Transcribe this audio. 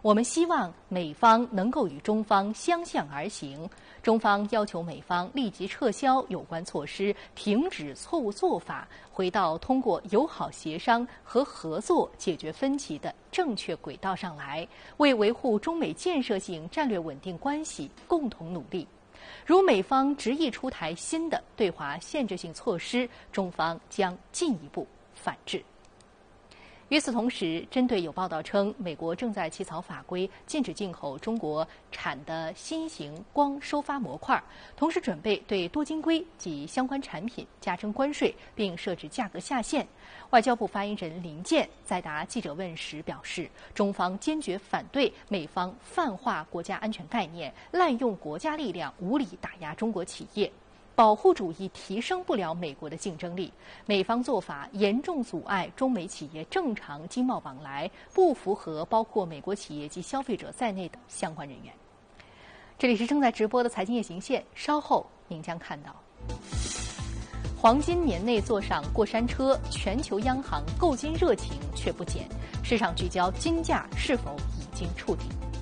我们希望美方能够与中方相向而行。中方要求美方立即撤销有关措施，停止错误做法，回到通过友好协商和合作解决分歧的正确轨道上来，为维护中美建设性战略稳定关系共同努力。如美方执意出台新的对华限制性措施，中方将进一步反制。与此同时，针对有报道称美国正在起草法规，禁止进口中国产的新型光收发模块，同时准备对多晶硅及相关产品加征关税，并设置价格下限。外交部发言人林健在答记者问时表示，中方坚决反对美方泛化国家安全概念，滥用国家力量无理打压中国企业。保护主义提升不了美国的竞争力，美方做法严重阻碍中美企业正常经贸往来，不符合包括美国企业及消费者在内的相关人员。这里是正在直播的财经夜行线，稍后您将看到：黄金年内坐上过山车，全球央行购金热情却不减，市场聚焦金价是否已经触底。